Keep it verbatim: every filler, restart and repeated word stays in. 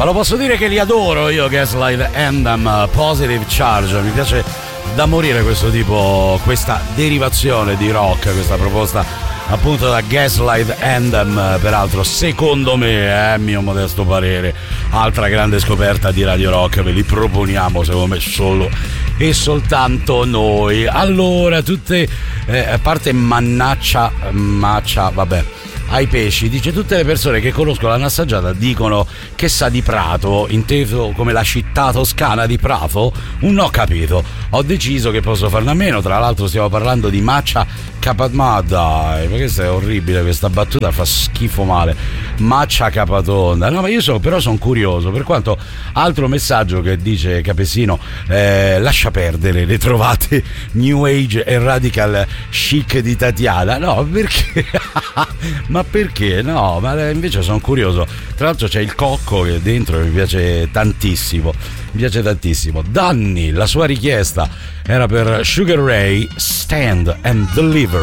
Ma lo posso dire che li adoro io, Gaslight Anthem, Positive Charge. Mi piace da morire questo tipo, questa derivazione di rock, questa proposta appunto da Gaslight Anthem, peraltro secondo me, eh, mio modesto parere, altra grande scoperta di Radio Rock, ve li proponiamo secondo me solo e soltanto noi. Allora, tutte, eh, a parte mannaccia, maccia, vabbè, ai pesci, dice: tutte le persone che conosco l'hanno assaggiata dicono che sa di Prato, inteso come la città toscana di Prato. Un ho capito, ho deciso che posso farne a meno. Tra l'altro stiamo parlando di maccia capa... ma dai, ma questa è orribile, questa battuta fa schifo male. Maccia capatonda. No, ma io so, però sono curioso, per quanto altro messaggio che dice Capessino, eh, lascia perdere le trovate New Age e Radical Chic di Tatiana. No, perché? Ma perché? No, ma invece sono curioso. Tra l'altro c'è il cocco che dentro mi piace tantissimo. Mi piace tantissimo. Danny, la sua richiesta era per Sugar Ray, Stand and Deliver.